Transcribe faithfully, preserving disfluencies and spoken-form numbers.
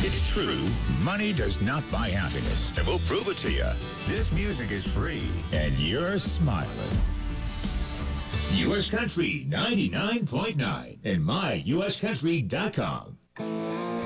It's true, money does not buy happiness. And we'll prove it to you. This music is free, and you're smiling. U S Country ninety-nine point nine and my U S country dot com.